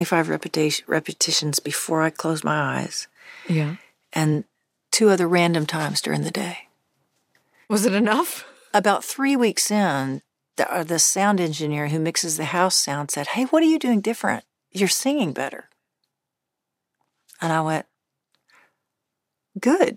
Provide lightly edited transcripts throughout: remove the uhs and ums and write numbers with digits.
repetitions before I close my eyes. Yeah. And 2 other random times during the day. Was it enough? About 3 weeks in, the sound engineer who mixes the house sound said, "Hey, what are you doing different? You're singing better." And I went, "Good.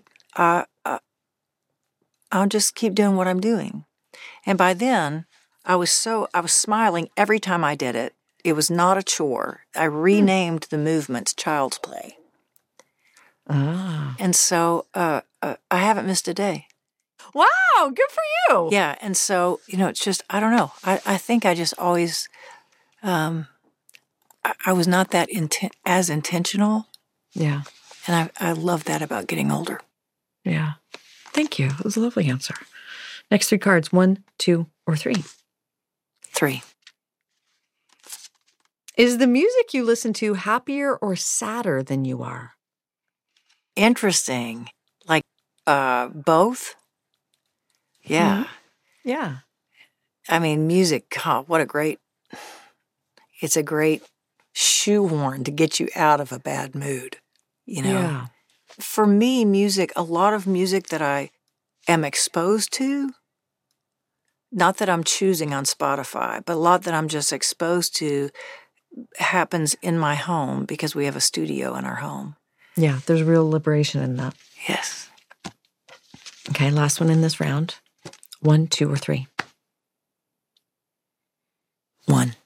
I'll just keep doing what I'm doing." And by then, I was smiling every time I did it. It was not a chore. I renamed the movements Child's Play. Ah. And so I haven't missed a day. Wow, good for you. Yeah, and so, it's just, I don't know. I think I just always, I was not that as intentional. Yeah. And I love that about getting older. Yeah. Thank you. It was a lovely answer. Next 3 cards, 1, 2, or 3. 3. Is the music you listen to happier or sadder than you are? Interesting. Like, both? Yeah. Mm-hmm. Yeah. I mean, music, it's a great shoehorn to get you out of a bad mood, Yeah. For me, a lot of music that I am exposed to, not that I'm choosing on Spotify, but a lot that I'm just exposed to happens in my home because we have a studio in our home. Yeah, there's real liberation in that. Yes. Okay, last one in this round. 1, 2, or 3. 1.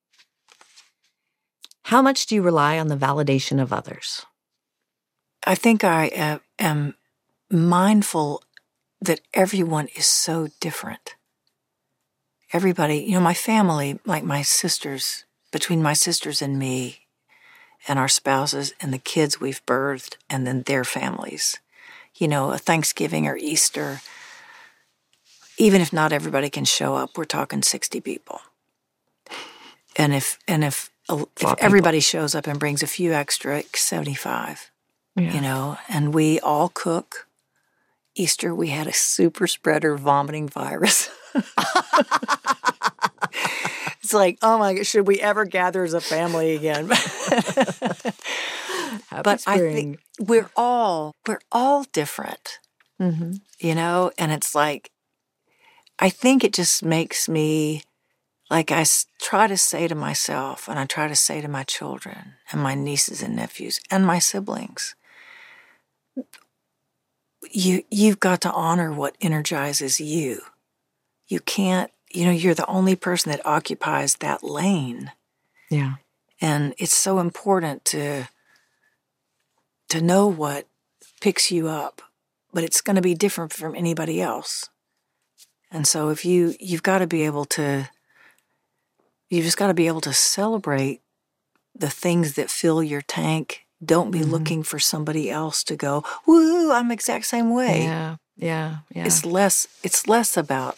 How much do you rely on the validation of others? I think I am mindful that everyone is so different. Everybody, my family, like my sisters, between my sisters and me, and our spouses and the kids we've birthed, and then their families. A Thanksgiving or Easter, even if not everybody can show up, we're talking 60 people. And if everybody shows up and brings a few extra, 75. Yeah. And we all cook. Easter, we had a super spreader vomiting virus. It's like, oh my God, should we ever gather as a family again? But I think we're all different, mm-hmm. And it's like, I think it just makes me, like I try to say to myself, and I try to say to my children and my nieces and nephews and my siblings, you've got to honor what energizes you. You can't, you're the only person that occupies that lane. Yeah. And it's so important to know what picks you up, but it's going to be different from anybody else. And so if you've got to be able to, you've just got to be able to celebrate the things that fill your tank. Don't be mm-hmm. looking for somebody else to go, woo, I'm the exact same way. Yeah. It's less about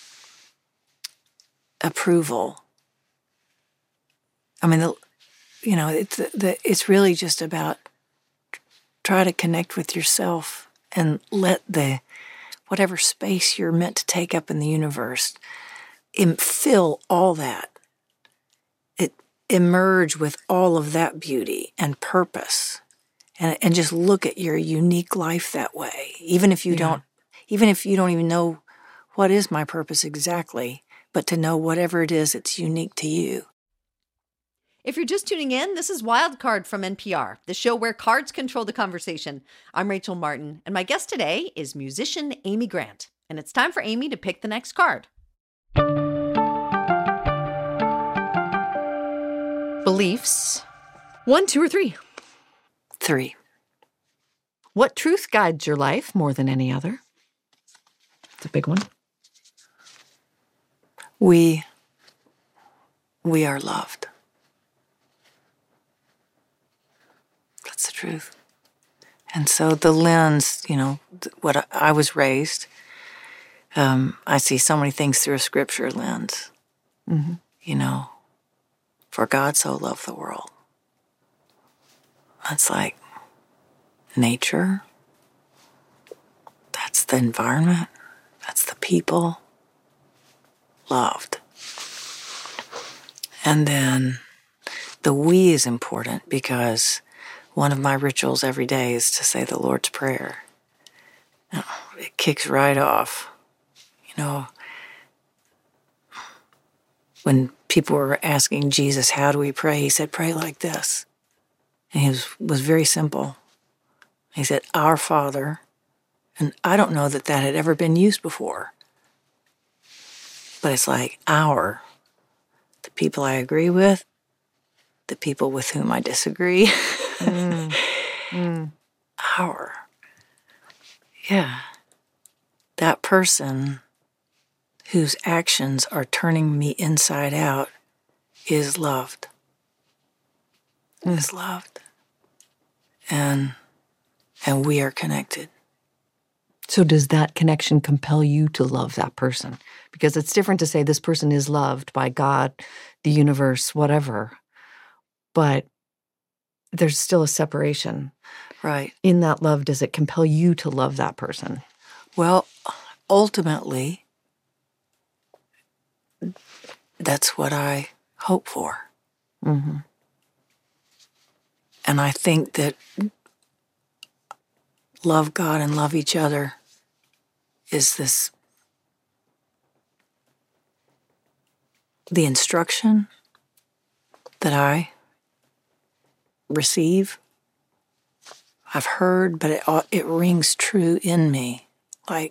approval. I mean, it's really just about try to connect with yourself and let whatever space you're meant to take up in the universe, fill all that. Emerge with all of that beauty and purpose, and just look at your unique life that way. Even if you don't even know what is my purpose exactly, but to know whatever it is, it's unique to you. If you're just tuning in, this is Wildcard from NPR, the show where cards control the conversation. I'm Rachel Martin, and my guest today is musician Amy Grant. And it's time for Amy to pick the next card. Beliefs. 1, 2, or 3? 3. What truth guides your life more than any other? It's a big one. We are loved. That's the truth. And so the lens, what I was raised, I see so many things through a scripture lens. Mm-hmm. For God so loved the world. That's like nature. That's the environment. That's the people. Loved. And then the we is important because one of my rituals every day is to say the Lord's Prayer. It kicks right off. You know, when people were asking Jesus, how do we pray? He said, pray like this. And he was very simple. He said, Our Father. And I don't know that had ever been used before. But it's like the people I agree with, the people with whom I disagree. Our. Yeah. That person whose actions are turning me inside out is loved. Is loved. And we are connected. So does that connection compel you to love that person? Because it's different to say this person is loved by God, the universe, whatever. But there's still a separation. Right. In that love, does it compel you to love that person? Well, ultimately, that's what I hope for. Mm-hmm. And I think that love God and love each other is the instruction that I receive. I've heard, but it rings true in me. Like,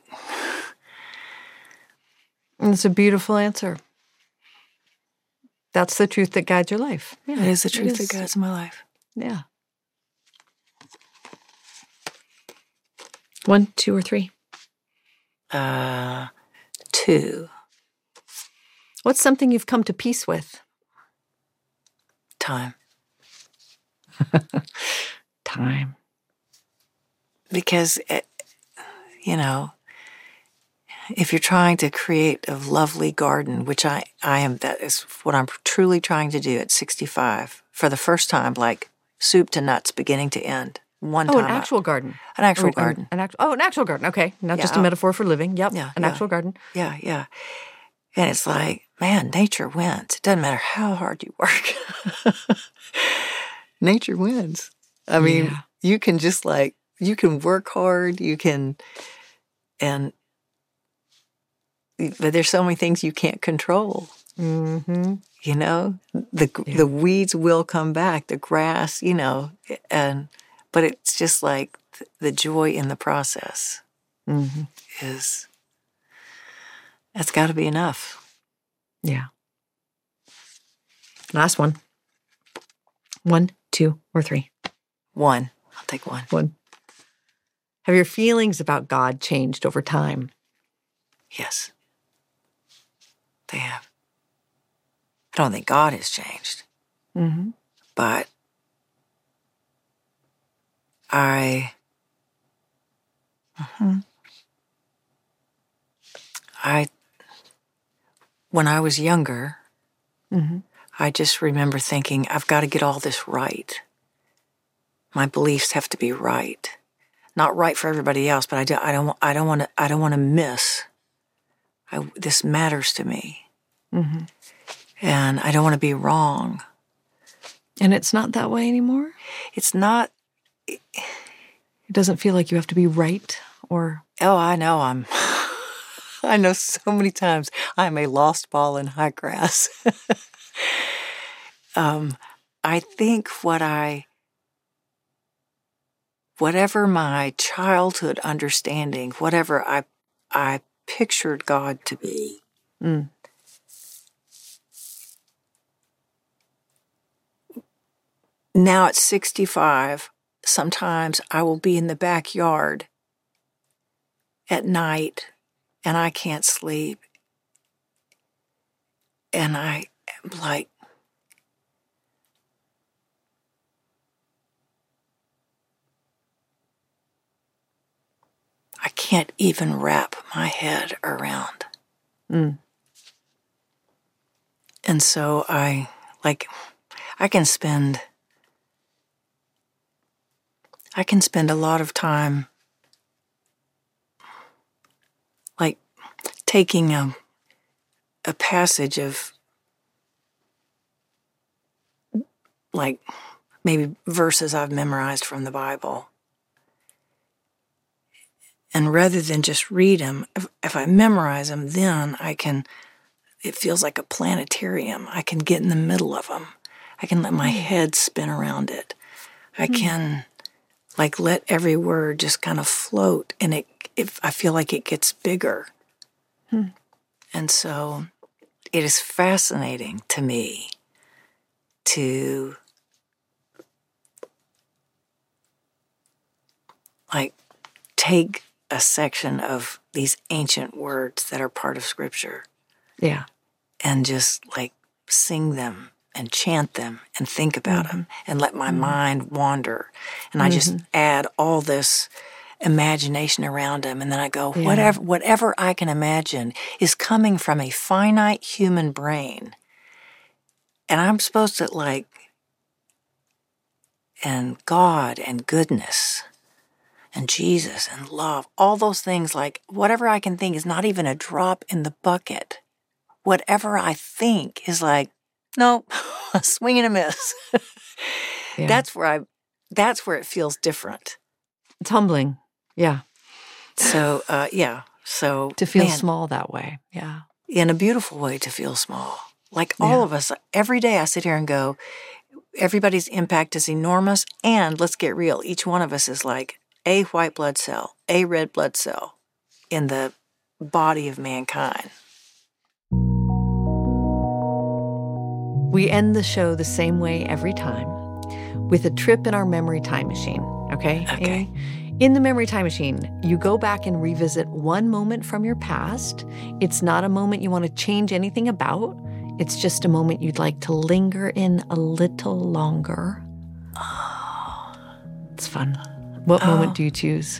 it's a beautiful answer. That's the truth that guides your life. Yeah, it is the truth that guides my life. Yeah. 1, 2, or 3? 2. What's something you've come to peace with? Time. Time. Because, if you're trying to create a lovely garden, which I am, that is what I'm truly trying to do at 65, for the first time, like soup to nuts, beginning to end. One time. An actual garden. An actual garden. An actual garden. Okay. Not just a metaphor for living. Yep. Yeah, an actual garden. Yeah, yeah. And it's like, man, nature wins. It doesn't matter how hard you work. Nature wins. I mean, you can just you can work hard, but there's so many things you can't control. Mm-hmm. The weeds will come back, the grass, but it's just like the joy in the process that's got to be enough. Yeah. Last one. 1, 2, or 3? 1. I'll take 1. 1. Have your feelings about God changed over time? Yes. They have. I don't think God has changed. Mm-hmm. But when I was younger, I just remember thinking, I've got to get all this right. My beliefs have to be right. Not right for everybody else, but I don't want to miss. This matters to me. Mm-hmm. And I don't want to be wrong. And it's not that way anymore? It's not. It doesn't feel like you have to be right or... Oh, I know I know so many times I'm a lost ball in high grass. I think whatever my childhood understanding, whatever I pictured God to be, now at 65, sometimes I will be in the backyard at night and I can't sleep. And I am like, I can't even wrap my head around. And so I can spend a lot of time like taking a passage of like maybe verses I've memorized from the Bible. And rather than just read them, if I memorize them, then it feels like a planetarium. I can get in the middle of them. I can let my head spin around it. I can let every word just kind of float, and I feel like it gets bigger. And so it is fascinating to me to take a section of these ancient words that are part of Scripture. Yeah. And just sing them and chant them and think about them and let my mind wander. And I just add all this imagination around them. And then I go, whatever I can imagine is coming from a finite human brain. And I'm supposed to and God and goodness and Jesus and love, all those things, whatever I can think is not even a drop in the bucket. Whatever I think is no, a swing and a miss. Yeah. That's where it feels different. It's humbling. Yeah. So, So to feel small that way. Yeah. In a beautiful way to feel small. All of us, every day I sit here and go, everybody's impact is enormous. And let's get real. Each one of us is a white blood cell, a red blood cell in the body of mankind. We end the show the same way every time, with a trip in our memory time machine, okay? Okay. In the memory time machine, you go back and revisit one moment from your past. It's not a moment you want to change anything about. It's just a moment you'd like to linger in a little longer. Oh, it's fun. What moment do you choose?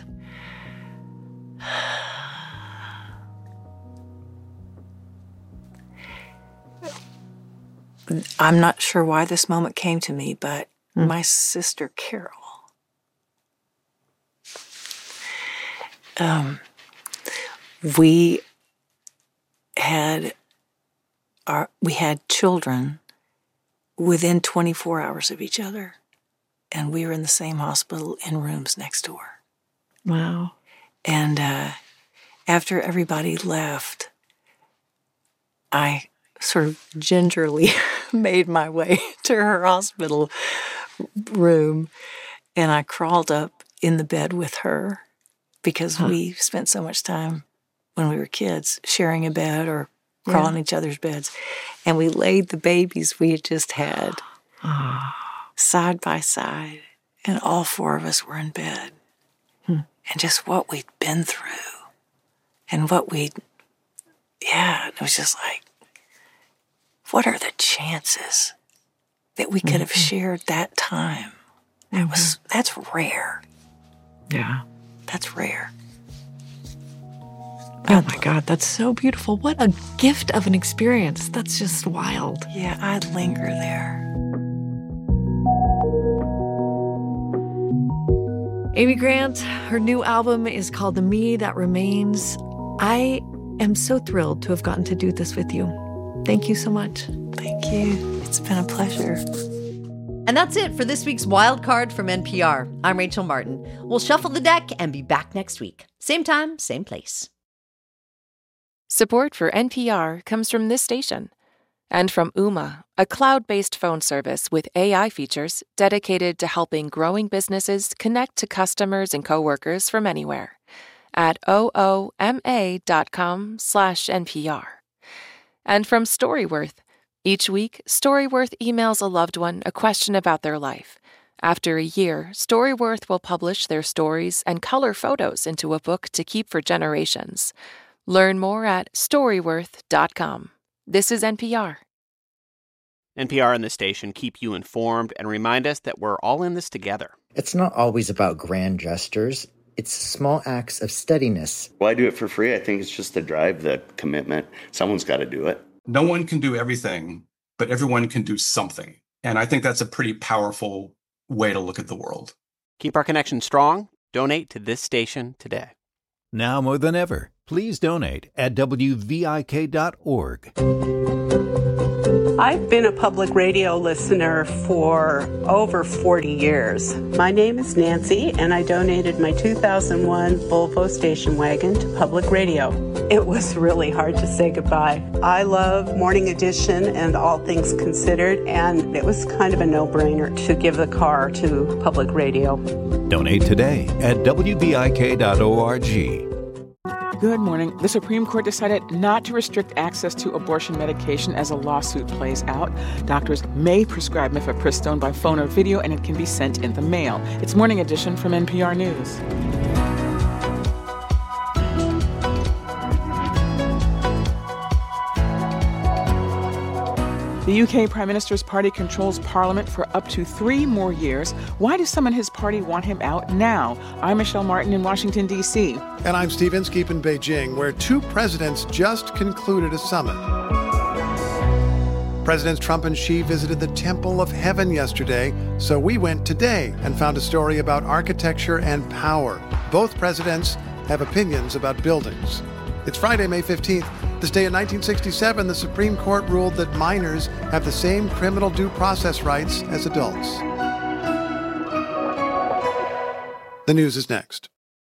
I'm not sure why this moment came to me, but my sister Carol. We had children within 24 hours of each other, and we were in the same hospital in rooms next door. Wow. And after everybody left, I sort of gingerly made my way to her hospital room, and I crawled up in the bed with her because we spent so much time when we were kids sharing a bed or crawling in each other's beds. And we laid the babies we had just had side by side, and all four of us were in bed. And just what we'd been through and it was just what are the chances that we could have shared that time? That's rare. Yeah. That's rare. Oh my God, that's so beautiful. What a gift of an experience. That's just wild. Yeah, I'd linger there. Amy Grant, her new album is called The Me That Remains. I am so thrilled to have gotten to do this with you. Thank you so much. Thank you. It's been a pleasure. And that's it for this week's Wild Card from NPR. I'm Rachel Martin. We'll shuffle the deck and be back next week. Same time, same place. Support for NPR comes from this station and from Ooma, a cloud-based phone service with AI features dedicated to helping growing businesses connect to customers and coworkers from anywhere at ooma.com/NPR. And from Storyworth. Each week, Storyworth emails a loved one a question about their life. After a year, Storyworth will publish their stories and color photos into a book to keep for generations. Learn more at Storyworth.com. This is NPR. NPR and the station keep you informed and remind us that we're all in this together. It's not always about grand gestures. It's small acts of steadiness. Well, I do it for free. I think it's just the drive, the commitment. Someone's got to do it. No one can do everything, but everyone can do something. And I think that's a pretty powerful way to look at the world. Keep our connection strong. Donate to this station today. Now more than ever, please donate at WVIK.org. I've been a public radio listener for over 40 years. My name is Nancy, and I donated my 2001 Volvo station wagon to public radio. It was really hard to say goodbye. I love Morning Edition and All Things Considered, and it was kind of a no-brainer to give the car to public radio. Donate today at WBIK.org. Good morning. The Supreme Court decided not to restrict access to abortion medication as a lawsuit plays out. Doctors may prescribe mifepristone by phone or video, and it can be sent in the mail. It's Morning Edition from NPR News. The UK Prime Minister's party controls Parliament for up to 3 more years. Why does some in his party want him out now? I'm Michelle Martin in Washington, D.C. And I'm Steve Inskeep in Beijing, where 2 presidents just concluded a summit. Presidents Trump and Xi visited the Temple of Heaven yesterday, so we went today and found a story about architecture and power. Both presidents have opinions about buildings. It's Friday, May 15th. This day in 1967, the Supreme Court ruled that minors have the same criminal due process rights as adults. The news is next.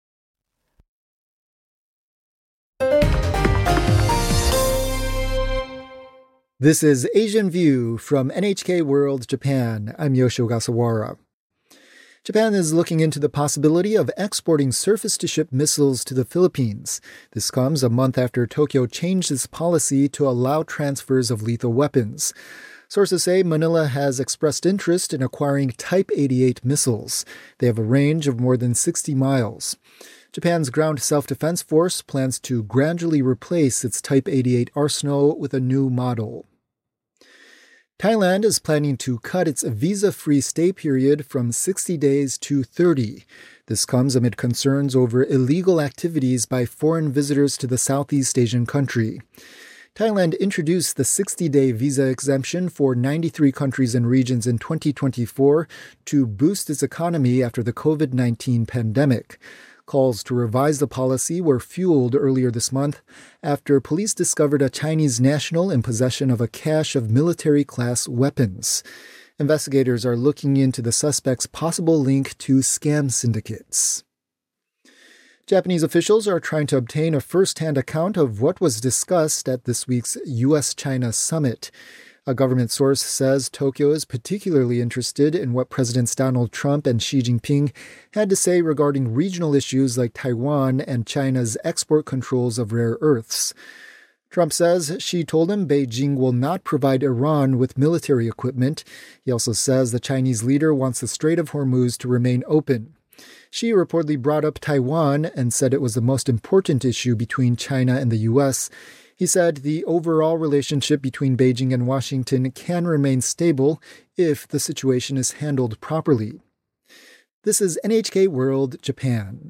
This is Asian View from NHK World Japan. I'm Yoshio Ogasawara. Japan is looking into the possibility of exporting surface-to-ship missiles to the Philippines. This comes a month after Tokyo changed its policy to allow transfers of lethal weapons. Sources say Manila has expressed interest in acquiring Type 88 missiles. They have a range of more than 60 miles. Japan's Ground Self-Defense Force plans to gradually replace its Type 88 arsenal with a new model. Thailand is planning to cut its visa-free stay period from 60 days to 30. This comes amid concerns over illegal activities by foreign visitors to the Southeast Asian country. Thailand introduced the 60-day visa exemption for 93 countries and regions in 2024 to boost its economy after the COVID-19 pandemic. Calls to revise the policy were fueled earlier this month after police discovered a Chinese national in possession of a cache of military-class weapons. Investigators are looking into the suspect's possible link to scam syndicates. Japanese officials are trying to obtain a first-hand account of what was discussed at this week's U.S.-China summit. A government source says Tokyo is particularly interested in what Presidents Donald Trump and Xi Jinping had to say regarding regional issues like Taiwan and China's export controls of rare earths. Trump says Xi told him Beijing will not provide Iran with military equipment. He also says the Chinese leader wants the Strait of Hormuz to remain open. Xi reportedly brought up Taiwan and said it was the most important issue between China and the U.S. He said the overall relationship between Beijing and Washington can remain stable if the situation is handled properly. This is NHK World Japan.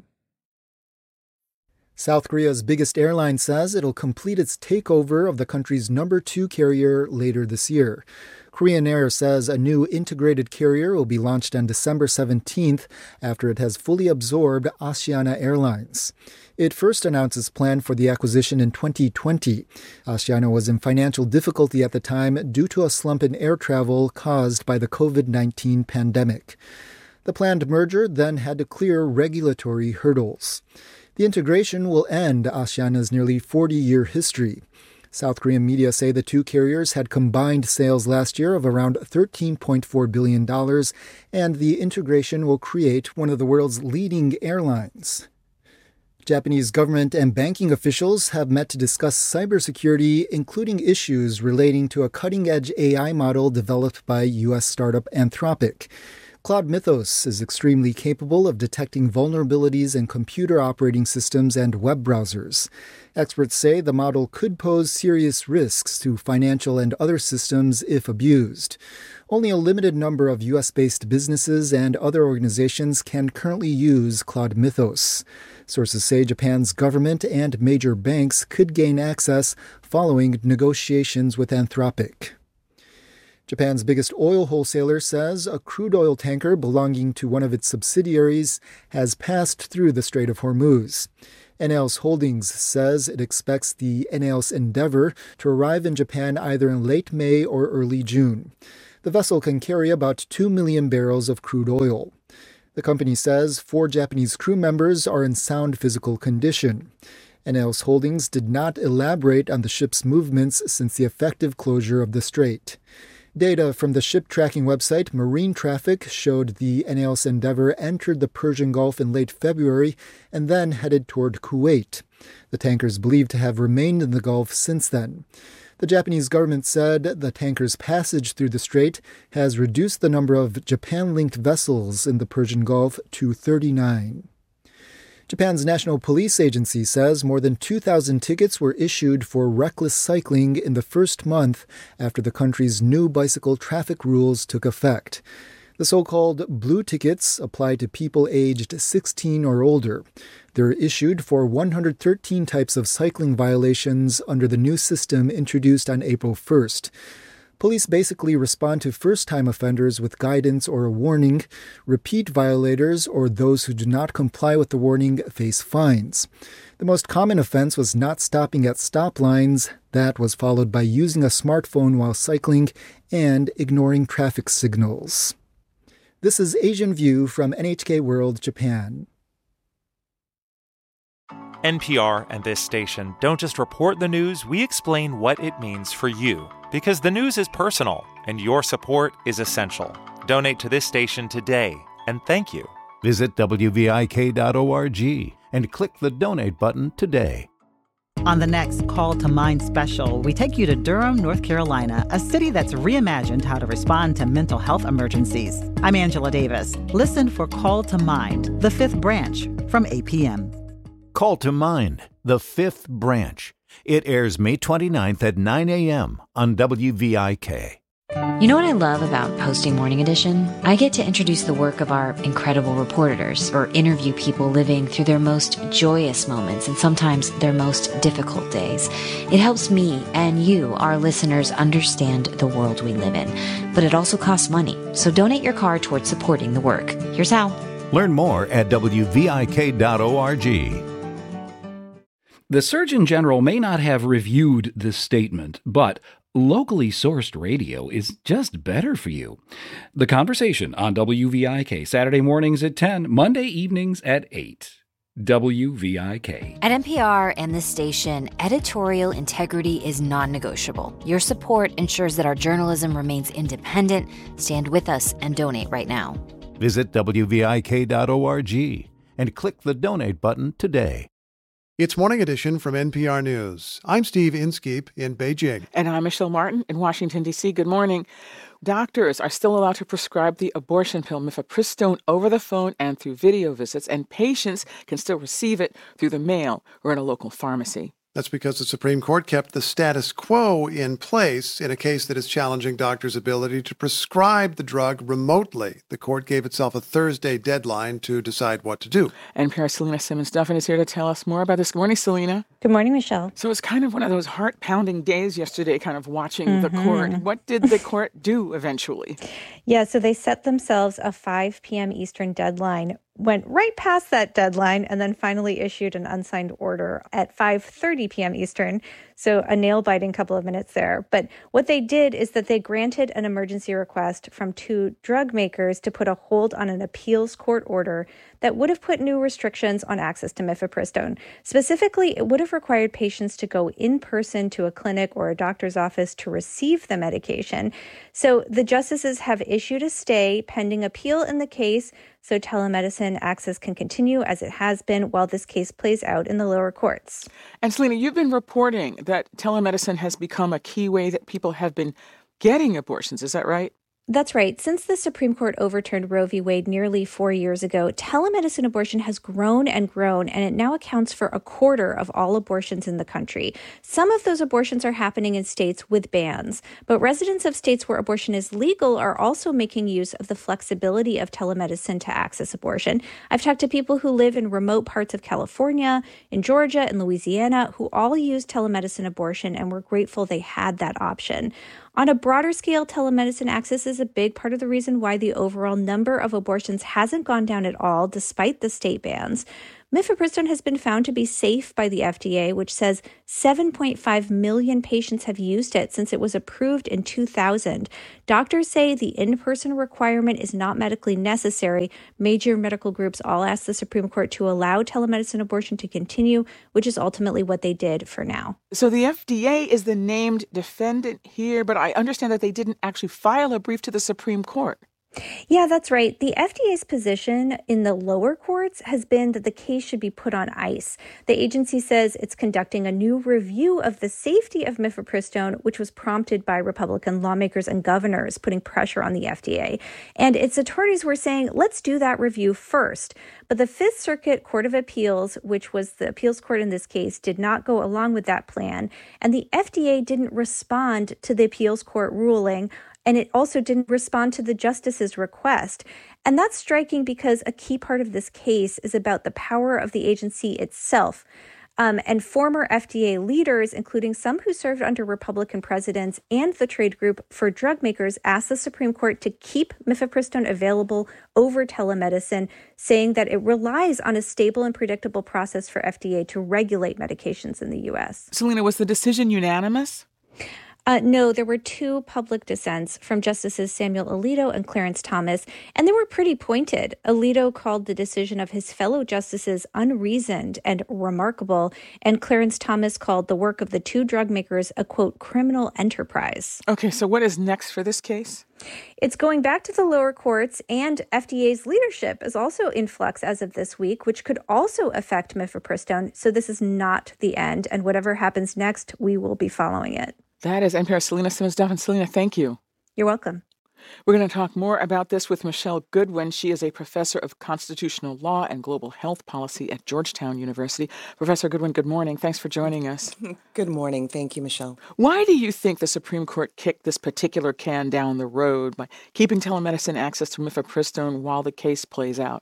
South Korea's biggest airline says it'll complete its takeover of the country's number 2 carrier later this year. Korean Air says a new integrated carrier will be launched on December 17th after it has fully absorbed Asiana Airlines. It first announced its plan for the acquisition in 2020. Asiana was in financial difficulty at the time due to a slump in air travel caused by the COVID-19 pandemic. The planned merger then had to clear regulatory hurdles. The integration will end Asiana's nearly 40-year history. South Korean media say the 2 carriers had combined sales last year of around $13.4 billion, and the integration will create one of the world's leading airlines. Japanese government and banking officials have met to discuss cybersecurity, including issues relating to a cutting-edge AI model developed by U.S. startup Anthropic. Cloud Mythos is extremely capable of detecting vulnerabilities in computer operating systems and web browsers. Experts say the model could pose serious risks to financial and other systems if abused. Only a limited number of U.S.-based businesses and other organizations can currently use Cloud Mythos. Sources say Japan's government and major banks could gain access following negotiations with Anthropic. Japan's biggest oil wholesaler says a crude oil tanker belonging to one of its subsidiaries has passed through the Strait of Hormuz. ENEOS Holdings says it expects the ENEOS Endeavor to arrive in Japan either in late May or early June. The vessel can carry about 2 million barrels of crude oil. The company says 4 Japanese crew members are in sound physical condition. ENEOS Holdings did not elaborate on the ship's movements since the effective closure of the strait. Data from the ship tracking website Marine Traffic showed the ENEOS Endeavor entered the Persian Gulf in late February and then headed toward Kuwait. The tanker is believed to have remained in the Gulf since then. The Japanese government said the tanker's passage through the strait has reduced the number of Japan-linked vessels in the Persian Gulf to 39. Japan's National Police Agency says more than 2,000 tickets were issued for reckless cycling in the first month after the country's new bicycle traffic rules took effect. The so-called blue tickets apply to people aged 16 or older. They're issued for 113 types of cycling violations under the new system introduced on April 1st. Police basically respond to first-time offenders with guidance or a warning. Repeat violators or those who do not comply with the warning face fines. The most common offense was not stopping at stop lines. That was followed by using a smartphone while cycling and ignoring traffic signals. This is Asian View from NHK World Japan. NPR and this station don't just report the news, we explain what it means for you. Because the news is personal, and your support is essential. Donate to this station today, and thank you. Visit WVIK.org and click the donate button today. On the next Call to Mind special, we take you to Durham, North Carolina, a city that's reimagined how to respond to mental health emergencies. I'm Angela Davis. Listen for Call to Mind, the fifth branch, from APM. Call to Mind, the fifth branch. It airs May 29th at 9 a.m. on WVIK. You know what I love about Posting Morning Edition? I get to introduce the work of our incredible reporters or interview people living through their most joyous moments and sometimes their most difficult days. It helps me and you, our listeners, understand the world we live in. But it also costs money, so donate your card towards supporting the work. Here's how. Learn more at WVIK.org. The Surgeon General may not have reviewed this statement, but locally sourced radio is just better for you. The Conversation on WVIK, Saturday mornings at 10, Monday evenings at 8. WVIK. At NPR and this station, editorial integrity is non-negotiable. Your support ensures that our journalism remains independent. Stand with us and donate right now. Visit WVIK.org and click the donate button today. It's Morning Edition from NPR News. I'm Steve Inskeep in Beijing. And I'm Michelle Martin in Washington, D.C. Good morning. Doctors are still allowed to prescribe the abortion pill mifepristone over the phone and through video visits, and patients can still receive it through the mail or in a local pharmacy. That's because the Supreme Court kept the status quo in place in a case that is challenging doctors' ability to prescribe the drug remotely. The court gave itself a Thursday deadline to decide what to do. NPR's Selena Simmons-Duffin is here to tell us more about this. Good morning, Selena. Good morning, Michelle. So it's kind of one of those heart-pounding days yesterday, kind of watching the court. What did the court do eventually? Yeah, so they set themselves a 5 p.m. Eastern deadline, went right past that deadline, and then finally issued an unsigned order at 5:30 p.m. Eastern. So a nail-biting couple of minutes there. But what they did is that they granted an emergency request from 2 drug makers to put a hold on an appeals court order that would have put new restrictions on access to mifepristone. Specifically, it would have required patients to go in person to a clinic or a doctor's office to receive the medication. So the justices have issued a stay pending appeal in the case, so telemedicine access can continue as it has been while this case plays out in the lower courts. And Selena, you've been reporting that telemedicine has become a key way that people have been getting abortions. Is that right? That's right. Since the Supreme Court overturned Roe v. Wade nearly 4 years ago, telemedicine abortion has grown, and it now accounts for a quarter of all abortions in the country. Some of those abortions are happening in states with bans, but residents of states where abortion is legal are also making use of the flexibility of telemedicine to access abortion. I've talked to people who live in remote parts of California, in Georgia, and Louisiana, who all use telemedicine abortion and were grateful they had that option. On a broader scale, telemedicine access is a big part of the reason why the overall number of abortions hasn't gone down at all, despite the state bans. Mifepristone has been found to be safe by the FDA, which says 7.5 million patients have used it since it was approved in 2000. Doctors say the in-person requirement is not medically necessary. Major medical groups all asked the Supreme Court to allow telemedicine abortion to continue, which is ultimately what they did for now. So the FDA is the named defendant here, but I understand that they didn't actually file a brief to the Supreme Court. Yeah, that's right. The FDA's position in the lower courts has been that the case should be put on ice. The agency says it's conducting a new review of the safety of mifepristone, which was prompted by Republican lawmakers and governors putting pressure on the FDA. And its attorneys were saying, let's do that review first. But the Fifth Circuit Court of Appeals, which was the appeals court in this case, did not go along with that plan. And the FDA didn't respond to the appeals court ruling. And it also didn't respond to the justice's request. And that's striking because a key part of this case is about the power of the agency itself. And former FDA leaders, including some who served under Republican presidents and the Trade Group for Drug Makers, asked the Supreme Court to keep mifepristone available over telemedicine, saying that it relies on a stable and predictable process for FDA to regulate medications in the U.S. Selena, was the decision unanimous? No, there were two public dissents from Justices Samuel Alito and Clarence Thomas, and they were pretty pointed. Alito called the decision of his fellow justices unreasoned and remarkable, and Clarence Thomas called the work of the two drug makers a, quote, criminal enterprise. Okay, so what is next for this case? It's going back to the lower courts, and FDA's leadership is also in flux as of this week, which could also affect mifepristone. So this is not the end, and whatever happens next, we will be following it. That is NPR's Selena Simmons-Duffin. Selena, thank you. You're welcome. We're going to talk more about this with Michelle Goodwin. She is a professor of constitutional law and global health policy at Georgetown University. Professor Goodwin, good morning. Thanks for joining us. Good morning. Thank you, Michelle. Why do you think the Supreme Court kicked this particular can down the road by keeping telemedicine access to mifepristone while the case plays out?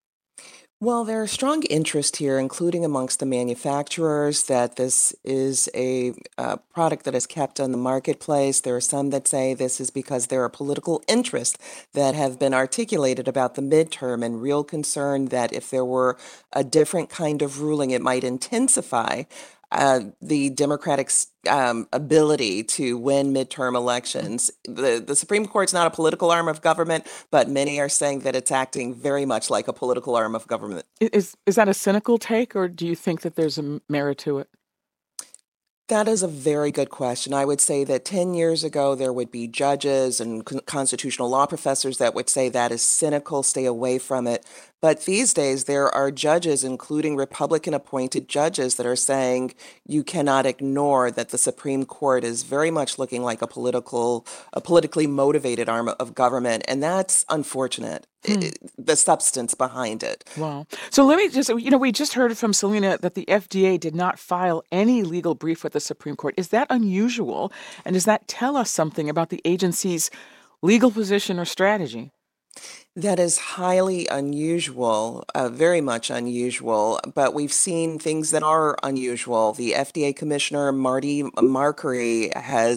Well, there are strong interest here, including amongst the manufacturers, that this is a product that is kept on the marketplace. There are some that say this is because there are political interests that have been articulated about the midterm and real concern that if there were a different kind of ruling, it might intensify the Democratic ability to win midterm elections. The Supreme Court's not a political arm of government, but many are saying that it's acting very much like a political arm of government. Is that a cynical take, or do you think that there's a merit to it? That is a very good question. I would say that 10 years ago, there would be judges and constitutional law professors that would say that is cynical, stay away from it. But these days, there are judges, including Republican-appointed judges, that are saying you cannot ignore that the Supreme Court is very much looking like a politically motivated arm of government, and that's unfortunate. The substance behind it. Wow. So let me just, we just heard from Selena that the FDA did not file any legal brief with the Supreme Court. Is that unusual? And does that tell us something about the agency's legal position or strategy? That is highly unusual, very much unusual, but we've seen things that are unusual. The FDA Commissioner, Marty Makary,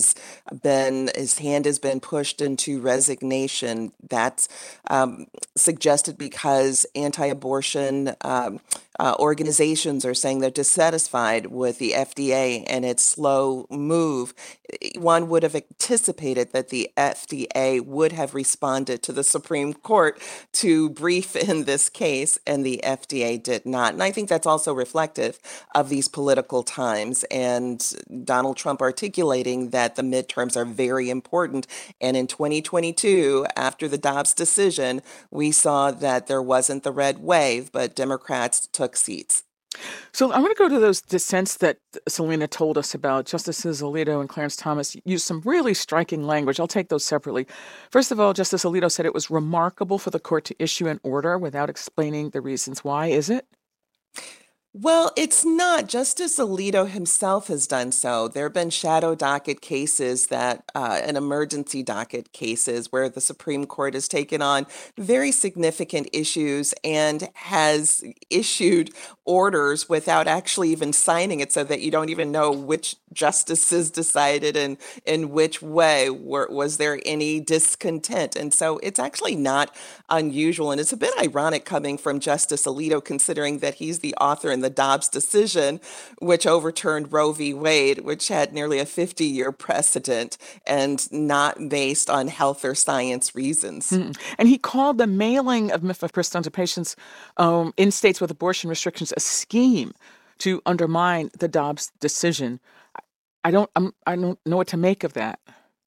his hand has been pushed into resignation. That's suggested because anti-abortion organizations are saying they're dissatisfied with the FDA and its slow move. One would have anticipated that the FDA would have responded to the Supreme Court to brief in this case, and the FDA did not. And I think that's also reflective of these political times and Donald Trump articulating that the midterms are very important. And in 2022, after the Dobbs decision, we saw that there wasn't the red wave, but Democrats took seats. So I'm going to go to those dissents that Selena told us about. Justices Alito and Clarence Thomas used some really striking language. I'll take those separately. First of all, Justice Alito said it was remarkable for the court to issue an order without explaining the reasons why. Is it? Well, it's not. Justice Alito himself has done so. There have been shadow docket cases and emergency docket cases where the Supreme Court has taken on very significant issues and has issued orders without actually even signing it, so that you don't even know which justices decided and in which way. Was there any discontent? And so it's actually not unusual. And it's a bit ironic coming from Justice Alito, considering that he's the author in the Dobbs decision, which overturned Roe v. Wade, which had nearly a 50-year precedent and not based on health or science reasons. And he called the mailing of mifepristone to patients in states with abortion restrictions a scheme to undermine the Dobbs decision. I don't know what to make of that.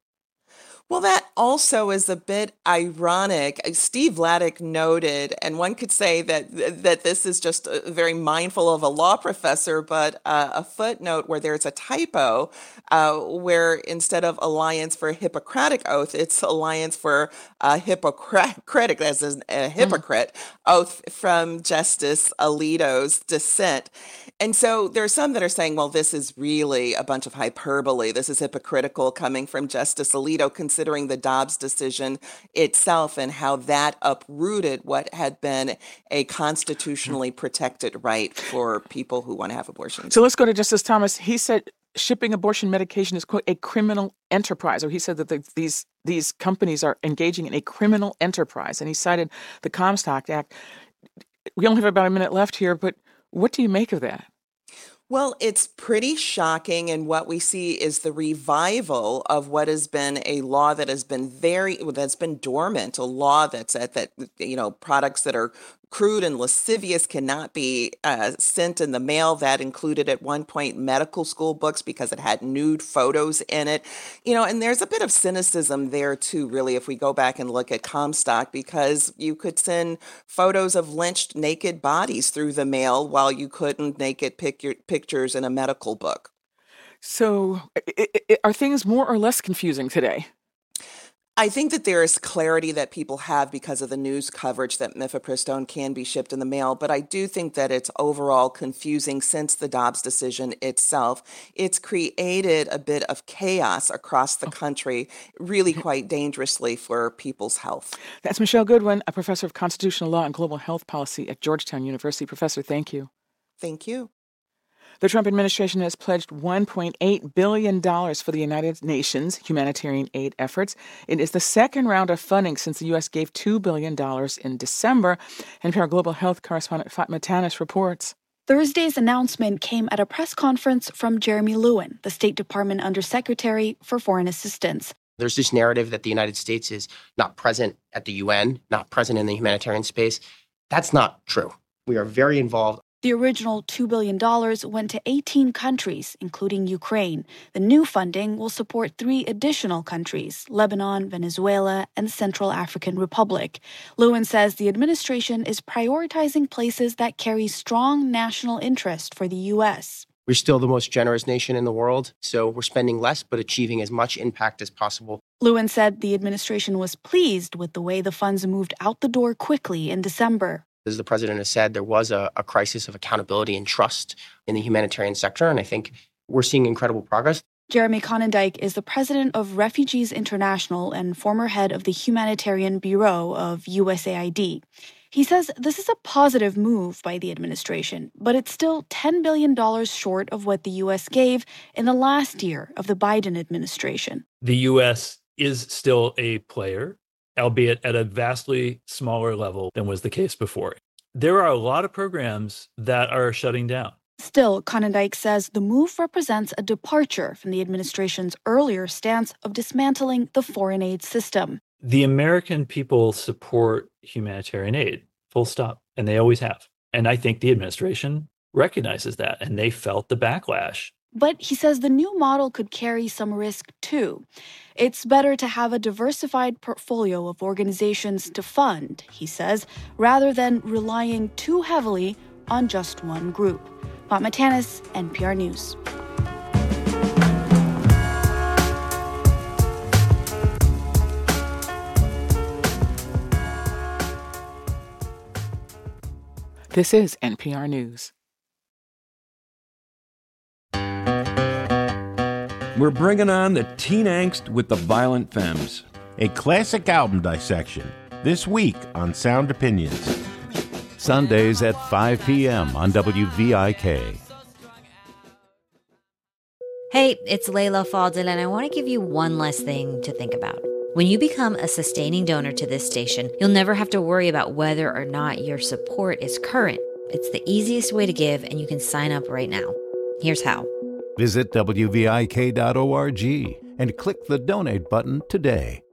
Well, that also is a bit ironic. Steve Vladeck noted, and one could say that this is just very mindful of a law professor, but a footnote where there's a typo, where instead of Alliance for a Hippocratic Oath, it's Alliance for a Hippocratic, as in a hypocrite, oath from Justice Alito's dissent. And so there are some that are saying, well, this is really a bunch of hyperbole. This is hypocritical coming from Justice Alito, considering the Dobbs decision itself and how that uprooted what had been a constitutionally protected right for people who want to have abortions. So let's go to Justice Thomas. He said shipping abortion medication is, quote, a criminal enterprise, or he said that these companies are engaging in a criminal enterprise, and he cited the Comstock Act. We only have about a minute left here, but what do you make of that? Well, it's pretty shocking, and what we see is the revival of what has been a law that has been dormant, a law that's products that are crude and lascivious cannot be sent in the mail. That included at one point medical school books because it had nude photos in it. And there's a bit of cynicism there too, really, if we go back and look at Comstock, because you could send photos of lynched naked bodies through the mail while you couldn't naked pictures in a medical book. So are things more or less confusing today? I think that there is clarity that people have because of the news coverage that mifepristone can be shipped in the mail, but I do think that it's overall confusing since the Dobbs decision itself. It's created a bit of chaos across the country, really quite dangerously for people's health. That's Michelle Goodwin, a professor of constitutional law and global health policy at Georgetown University. Professor, thank you. Thank you. The Trump administration has pledged $1.8 billion for the United Nations humanitarian aid efforts. It is the second round of funding since the U.S. gave $2 billion in December. NPR Global Health correspondent Fatma Tanis reports. Thursday's announcement came at a press conference from Jeremy Lewin, the State Department Undersecretary for Foreign Assistance. There's this narrative that the United States is not present at the UN, not present in the humanitarian space. That's not true. We are very involved. The original $2 billion went to 18 countries, including Ukraine. The new funding will support 3 additional countries, Lebanon, Venezuela, and Central African Republic. Lewin says the administration is prioritizing places that carry strong national interest for the U.S. We're still the most generous nation in the world, so we're spending less but achieving as much impact as possible. Lewin said the administration was pleased with the way the funds moved out the door quickly in December. As the president has said, there was a crisis of accountability and trust in the humanitarian sector, and I think we're seeing incredible progress. Jeremy Conondike is the president of Refugees International and former head of the Humanitarian Bureau of USAID. He says this is a positive move by the administration, but it's still $10 billion short of what the U.S. gave in the last year of the Biden administration. The U.S. is still a player, albeit at a vastly smaller level than was the case before. There are a lot of programs that are shutting down. Still, Conondike says the move represents a departure from the administration's earlier stance of dismantling the foreign aid system. The American people support humanitarian aid, full stop, and they always have. And I think the administration recognizes that, and they felt the backlash. But he says the new model could carry some risk, too. It's better to have a diversified portfolio of organizations to fund, he says, rather than relying too heavily on just one group. Fatma Tanis, NPR News. This is NPR News. we're bringing on the teen angst with the violent femmes. A classic album dissection, this week on Sound Opinions. Sundays at 5 p.m. on WVIK. Hey, it's Layla Faldil, and I want to give you one last thing to think about. When you become a sustaining donor to this station, you'll never have to worry about whether or not your support is current. It's the easiest way to give, and you can sign up right now. Here's how. Visit WVIK.org and click the donate button today.